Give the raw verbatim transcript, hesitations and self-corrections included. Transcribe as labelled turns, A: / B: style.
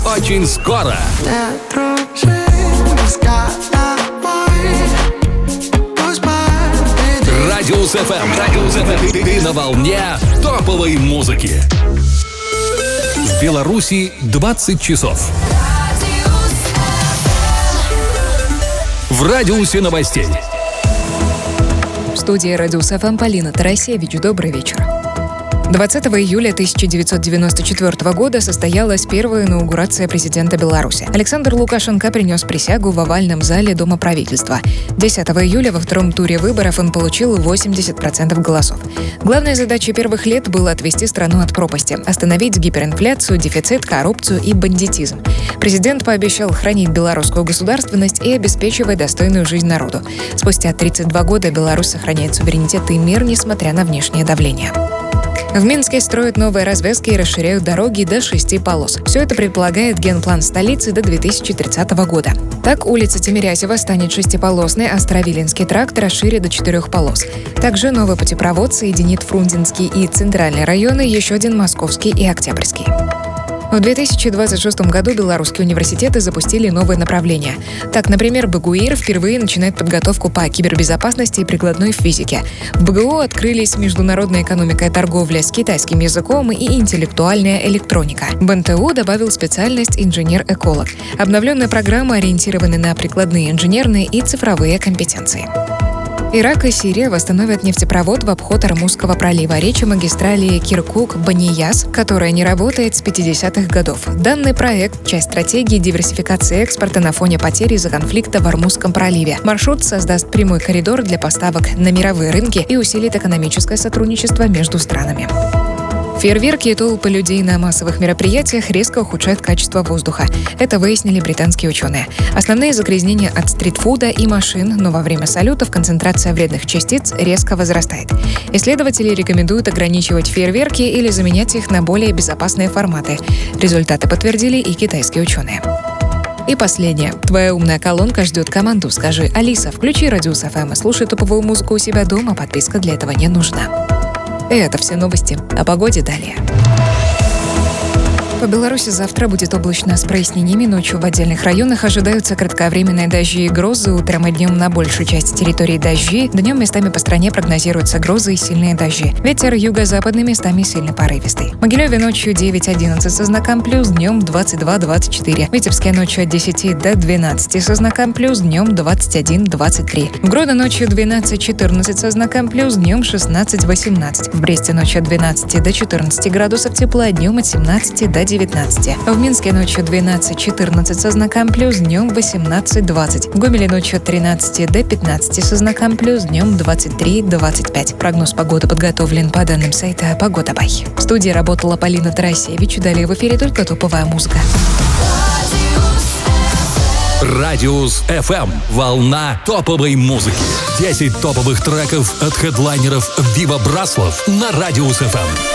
A: очень скоро. Радиус эф эм. Радиус эф эм. Ты на волне топовой музыки. В Беларуси двадцать часов. В радиусе новостей.
B: В студии Радиус эф эм Полина Тарасевич. Добрый вечер. двадцатого июля тысяча девятьсот девяносто четвёртого года состоялась первая инаугурация президента Беларуси. Александр Лукашенко принес присягу в овальном зале Дома правительства. десятого июля во втором туре выборов он получил восемьдесят процентов голосов. Главной задачей первых лет было отвести страну от пропасти, остановить гиперинфляцию, дефицит, коррупцию и бандитизм. Президент пообещал хранить белорусскую государственность и обеспечивать достойную жизнь народу. Спустя тридцать два года Беларусь сохраняет суверенитет и мир, несмотря на внешнее давление. В Минске строят новые развязки и расширяют дороги до шести полос. Все это предполагает генплан столицы до две тысячи тридцатого года. Так, улица Тимирязева станет шестиполосной, а Старовилинский тракт расширит до четырех полос. Также новый путепровод соединит Фрунзенский и Центральный районы, еще один Московский и Октябрьский. В две тысячи двадцать шестом году белорусские университеты запустили новые направления. Так, например, БГУИР впервые начинает подготовку по кибербезопасности и прикладной физике. В БГУ открылись международная экономика и торговля с китайским языком и интеллектуальная электроника. БНТУ добавил специальность инженер-эколог. Обновленная программа ориентирована на прикладные инженерные и цифровые компетенции. Ирак и Сирия восстановят нефтепровод в обход Ормузского пролива. Речь о магистрали Киркук-Банияз, которая не работает с пятидесятых годов. Данный проект – часть стратегии диверсификации экспорта на фоне потерь из-за конфликта в Ормузском проливе. Маршрут создаст прямой коридор для поставок на мировые рынки и усилит экономическое сотрудничество между странами. Фейерверки и толпы людей на массовых мероприятиях резко ухудшают качество воздуха. Это выяснили британские ученые. Основные загрязнения от стритфуда и машин, но во время салютов концентрация вредных частиц резко возрастает. Исследователи рекомендуют ограничивать фейерверки или заменять их на более безопасные форматы. Результаты подтвердили и китайские ученые. И последнее. Твоя умная колонка ждет команду. Скажи: «Алиса, включи Радиус эф эм и слушай топовую музыку у себя дома». Подписка для этого не нужна. И это все новости. О погоде далее. По Беларуси завтра будет облачно с прояснениями. Ночью в отдельных районах ожидаются кратковременные дожди и грозы. Утром и днем на большей части территории дожди. Днем местами по стране прогнозируются грозы и сильные дожди. Ветер юго-западный, местами сильно порывистый. В Могилеве ночью девять-одиннадцать со знаком плюс, днем двадцать два-двадцать четыре. В Витебске ночью от десяти до двенадцати со знаком плюс, днем двадцать один-двадцать три. В Гродно ночью двенадцать-четырнадцать со знаком плюс, днем шестнадцать-восемнадцать. В Бресте ночью от двенадцати до четырнадцати градусов тепла, днем от семнадцати до девятнадцати. В Минске ночью двенадцать-четырнадцать со знаком плюс, днем восемнадцать-двадцать. В Гомеле ночью от тринадцати до пятнадцати со знаком плюс, днем двадцать три-двадцать пять. Прогноз погоды подготовлен по данным сайта Погода.бай. В студии работала Полина Тарасевич. Далее в эфире только топовая музыка.
A: Радиус эф эм. Волна топовой музыки. десять топовых треков от хедлайнеров Viva Braslov на Радиус эф эм.